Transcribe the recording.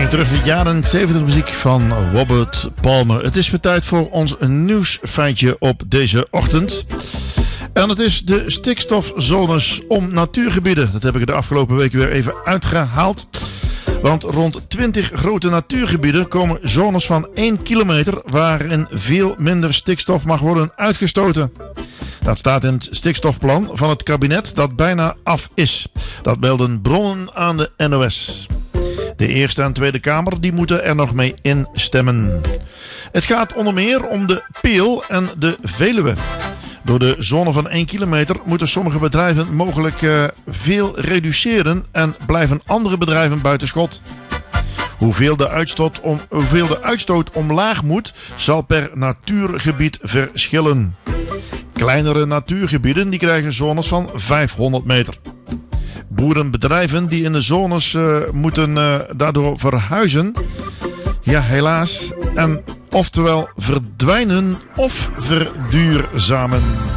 ging terug de jaren 70 muziek van Robert Palmer. Het is weer tijd voor ons nieuwsfeitje op deze ochtend. En het is de stikstofzones om natuurgebieden. Dat heb ik de afgelopen weken weer even uitgehaald. Want rond 20 grote natuurgebieden komen zones van 1 kilometer waarin veel minder stikstof mag worden uitgestoten. Dat staat in het stikstofplan van het kabinet dat bijna af is. Dat melden bronnen aan de NOS. De Eerste en Tweede Kamer die moeten er nog mee instemmen. Het gaat onder meer om de Peel en de Veluwe. Door de zone van 1 kilometer moeten sommige bedrijven mogelijk veel reduceren en blijven andere bedrijven buiten schot. Hoeveel de uitstoot omlaag moet, zal per natuurgebied verschillen. Kleinere natuurgebieden die krijgen zones van 500 meter. Boerenbedrijven die in de zones moeten daardoor verhuizen, ja helaas, en oftewel verdwijnen of verduurzamen.